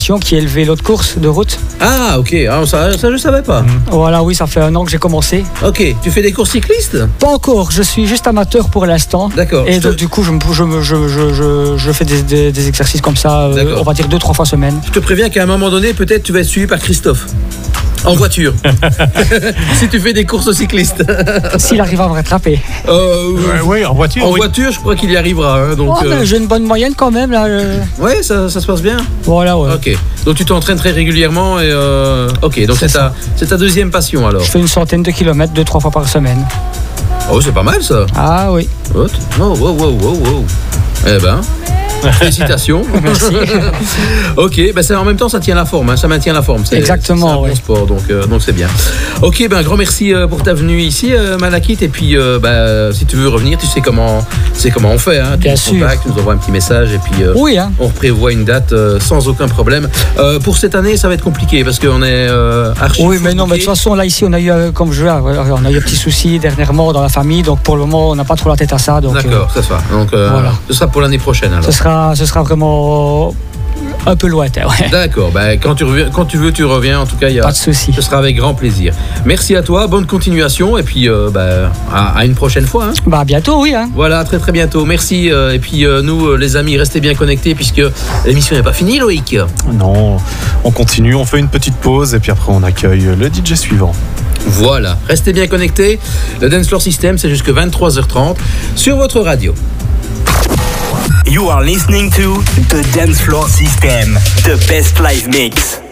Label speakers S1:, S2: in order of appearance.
S1: qui est le vélo de course de route.
S2: Ah, ok. Ah, ça je savais pas.
S1: Voilà, oui, ça fait 1 an que j'ai commencé.
S2: Ok. Tu fais des courses cyclistes?
S1: Pas encore, je suis juste amateur pour l'instant.
S2: D'accord.
S1: Et donc, du coup, je fais des exercices comme ça, on va dire 2-3 fois semaine.
S2: Je te préviens qu'à un moment donné, peut-être tu vas être suivi par Christophe. En voiture. Si tu fais des courses cyclistes.
S1: S'il arrive à me rattraper.
S3: Oui, en voiture.
S2: En voiture, je crois qu'il y arrivera. Hein, donc,
S1: mais j'ai une bonne moyenne quand même. Là,
S2: Ouais, ça se passe bien.
S1: Voilà, ouais.
S2: Ok. Donc tu t'entraînes très régulièrement et ok. Donc c'est ta deuxième passion alors.
S1: Je fais une centaine de kilomètres 2-3 fois par semaine.
S2: Oh, c'est pas mal ça.
S1: Ah oui.
S2: What? Wow. Eh ben. Félicitations.
S1: Merci.
S2: Ok, ben en même temps ça tient la forme, hein, ça maintient la forme.
S1: Exactement,
S2: c'est un bon sport, donc c'est bien. Ok, ben grand merci pour ta venue ici, Malakit. Et puis si tu veux revenir, tu sais comment on fait. Hein,
S1: bien
S2: sûr. Tu nous envoies un petit message et puis
S1: oui, hein.
S2: On prévoit une date sans aucun problème. Pour cette année, ça va être compliqué parce qu'on est archi.
S1: Oui, mais non, mais de toute façon là ici on a eu comme je on a eu un petit souci dernièrement dans la famille, donc pour le moment on n'a pas trop la tête à ça. Donc,
S2: d'accord, ça se va. Donc
S1: voilà.
S2: Ce sera pour l'année prochaine alors.
S1: Ce sera vraiment un peu lointain, ouais.
S2: D'accord, quand tu veux, tu reviens. En tout cas,
S1: pas de souci.
S2: Ce sera avec grand plaisir. Merci à toi, bonne continuation et puis à une prochaine fois. Hein.
S1: À bientôt, oui. Hein.
S2: Voilà, très très bientôt. Merci. Et puis nous, les amis, restez bien connectés puisque l'émission n'est pas finie, Loïc.
S3: Non, on continue, on fait une petite pause et puis après on accueille le DJ suivant.
S2: Voilà, restez bien connectés. Le Dance Floor System, c'est jusque 23h30 sur votre radio.
S4: You are listening to the Dance Floor System, the best live mix.